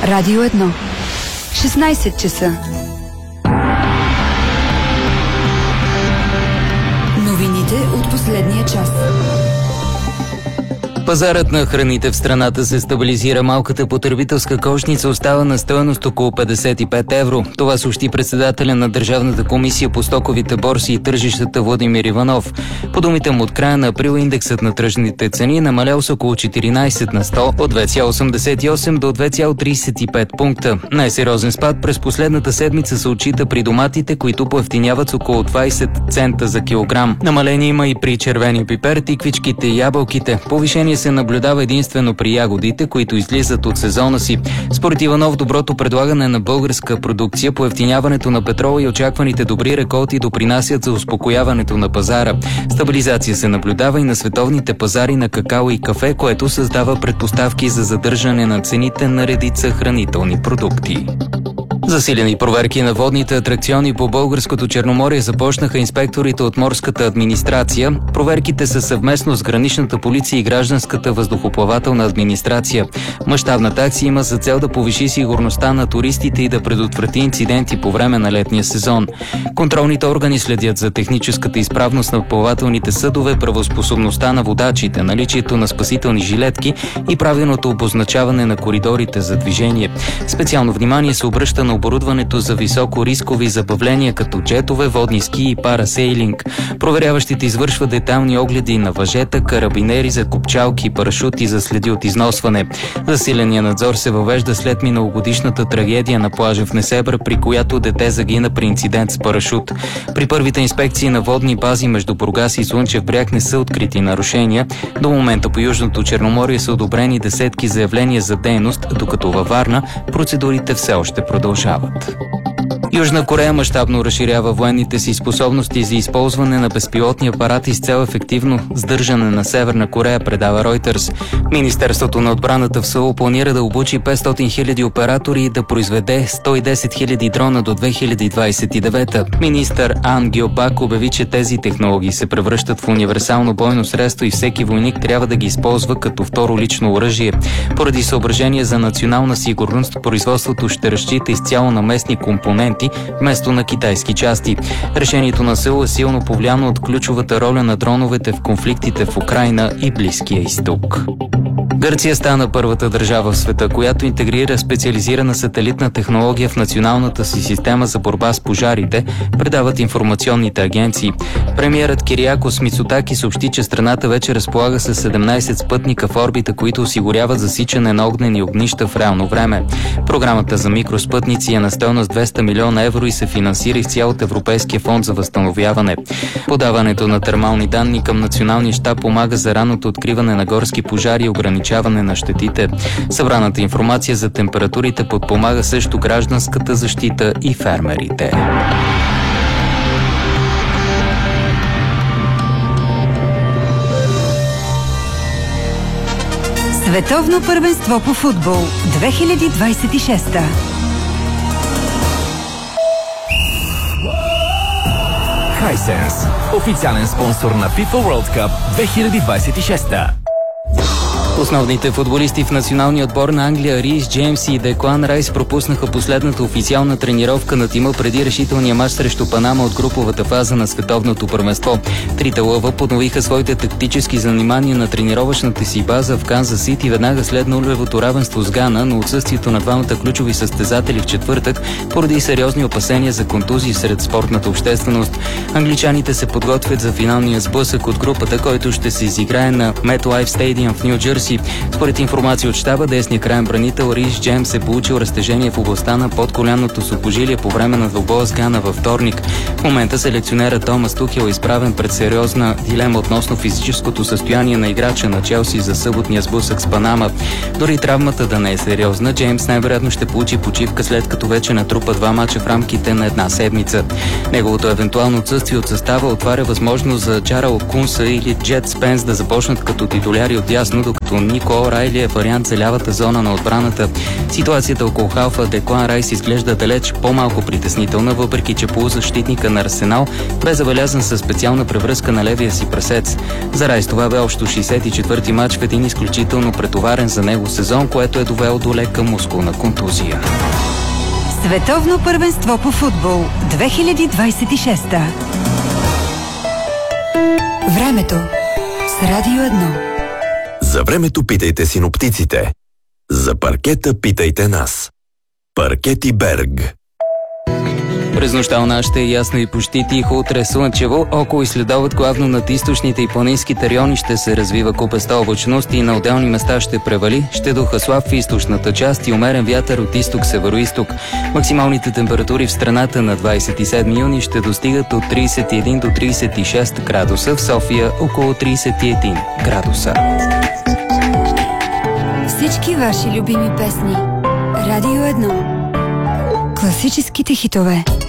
Радио 1. 16 часа. Новините от последния час. Пазарът на храните в страната се стабилизира. Малката потребителска кошница остава на стойност около 55 евро. Това съобщи председателя на Държавната комисия по стоковите борси и тържищата Владимир Иванов. По думите му, от края на април индексът на тръжните цени намалял с около 14 на 100 от 2,88 до 2,35 пункта. Най-сериозен спад през последната седмица се отчита при доматите, които поевтиняват с около 20 цента за килограм. Намаление има и при червения пипер, тиквичките и ябълките. Повишение се наблюдава единствено при ягодите, които излизат от сезона си. Според Иванов, доброто предлагане на българска продукция, поевтиняването на петрола и очакваните добри реколти допринасят за успокояването на пазара. Стабилизация се наблюдава и на световните пазари на какао и кафе, което създава предпоставки за задържане на цените на редица хранителни продукти. Засилени проверки на водните атракциони по българското Черноморие започнаха инспекторите от морската администрация. Проверките са съвместно с граничната полиция и гражданската въздухоплавателна администрация. Мащабната акция има за цел да повиши сигурността на туристите и да предотврати инциденти по време на летния сезон. Контролните органи следят за техническата изправност на плавателните съдове, правоспособността на водачите, наличието на спасителни жилетки и правилното обозначаване на коридорите за движение. Специално внимание се обръща на оборудването за високо рискови забавления като джетове, водни ски и парасейлинг. Проверяващите извършват детайлни огледи на въжета, карабинери за копчалки и парашути за следи от износване. Засиления надзор се въвежда след миналогодишната трагедия на плажа в Несебър, при която дете загина при инцидент с парашут. При първите инспекции на водни бази между Бургас и Слънчев бряг не са открити нарушения. До момента по Южното Черноморие са одобрени десетки заявления за дейност, докато във Варна процедурите все още продължават. Южна Корея мащабно разширява военните си способности за използване на безпилотни апарати с цел ефективно сдържане на Северна Корея, предава Reuters. Министерството на отбраната в Сеул планира да обучи 500 000 оператори и да произведе 110 000 дрона до 2029. Министър Ан Гьобак обяви, че тези технологии се превръщат в универсално бойно средство и всеки войник трябва да ги използва като второ лично оръжие. Поради съображение за национална сигурност, производството ще разчита изцяло на местни компоненти вместо на китайски части. Решението на Сеул е силно повлияно от ключовата роля на дроновете в конфликтите в Украйна и Близкия изток. Гърция стана първата държава в света, която интегрира специализирана сателитна технология в националната си система за борба с пожарите, предават информационните агенции. Премиерът Кириакос Мицотаки съобщи, че страната вече разполага с 17 спътника в орбита, които осигуряват засичане на огнени огнища в реално време. Програмата за микроспътници е на стойност 200 милиона евро и се финансира изцяло от Европейския фонд за възстановяване. Подаването на термални данни към националния щаб помага за ранното откриване на горски пожари и ограничаване на щетите. Събраната информация за температурите подпомага също гражданската защита и фермерите. Световно първенство по футбол 2026. Hisense, официален спонсор на FIFA World Cup 2026. Основните футболисти в националния отбор на Англия Рис Джеймс и Деклан Райс пропуснаха последната официална тренировка на тима преди решителния мач срещу Панама от груповата фаза на световното първенство. Трите лъва подновиха своите тактически занимания на тренировъчната си база в Канзас Сити веднага след нулевото равенство с Гана, но отсъствието на двамата ключови състезатели в четвъртък поради сериозни опасения за контузии сред спортната общественост. Англичаните се подготвят за финалния сблъсък от групата, който ще се изиграе на MetLife Stadium в Ню Джерси. Според информация от щаба, десният краен бранител Рис Джеймс е получил разтежение в областта на подколяното сухожилие по време на двубоя с Гана във вторник. В момента селекционерът Томас Тухел е изправен пред сериозна дилема относно физическото състояние на играча на Челси за съботния сблъсък с Панама. Дори травмата да не е сериозна, Джеймс най-вероятно ще получи почивка, след като вече натрупа 2 мача в рамките на една седмица. Неговото евентуално отсъствие от състава отваря възможност за Джарал Кунса или Джет Спенс да започнат като титуляри отдясно, докато като Нико Райли е вариант за лявата зона на отбраната. Ситуацията около халфа Деклан Райс изглежда далеч по-малко притеснителна, въпреки че полузащитника на Арсенал бе забелязан със специална превръзка на левия си прасец. За Райс това бе общо 64-ти матч в един изключително претоварен за него сезон, което е довело до лека мускулна контузия. Световно първенство по футбол 2026. Времето с Радио 1. За времето питайте синоптиците. За паркета питайте нас. Паркети Берг. През нощта у нас ще е ясно и почти тихо, утре слънчево, около и следобед главно над източните и планинските райони ще се развива купеста облачност и на отделни места ще превали, ще духа слаб в източната част и умерен вятър от изток-североизток. Максималните температури в страната на 27 юни ще достигат от 31 до 36 градуса, в София около 31 градуса. Всички ваши любими песни. Радио 1. Класическите хитове.